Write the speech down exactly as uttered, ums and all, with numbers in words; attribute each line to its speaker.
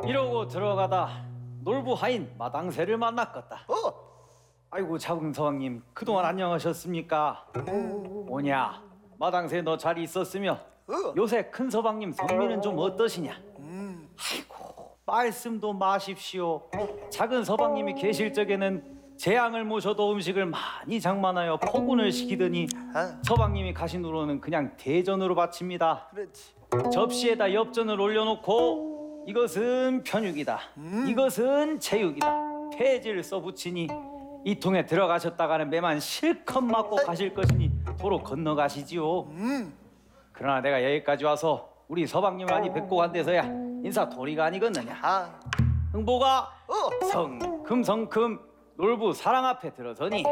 Speaker 1: 이러고 들어가다 놀부 하인 마당새를 만났겠다.
Speaker 2: 어.
Speaker 1: 아이고 작은 서방님 그동안 안녕하셨습니까? 뭐냐 마당새 너 잘 있었으며
Speaker 2: 어.
Speaker 1: 요새 큰 서방님 성미는 좀 어떠시냐?
Speaker 2: 음.
Speaker 1: 아이고 말씀도 마십시오. 작은 서방님이 계실 적에는 재앙을 모셔도 음식을 많이 장만하여 포군을 시키더니
Speaker 2: 아.
Speaker 1: 서방님이 가신 후로는 그냥 대전으로 바칩니다.
Speaker 2: 그렇지.
Speaker 1: 접시에다 엽전을 올려놓고 이것은 편육이다,
Speaker 2: 음.
Speaker 1: 이것은 제육이다, 폐지를 써붙이니 이 통에 들어가셨다가는 매만 실컷 맞고 가실 것이니 도로 건너가시지요.
Speaker 2: 음.
Speaker 1: 그러나 내가 여기까지 와서 우리 서방님을 아니 뵙고 간 데서야 인사 도리가 아니겠느냐.
Speaker 2: 아.
Speaker 1: 흥보가
Speaker 2: 어.
Speaker 1: 성큼성큼 놀부 사랑 앞에 들어서니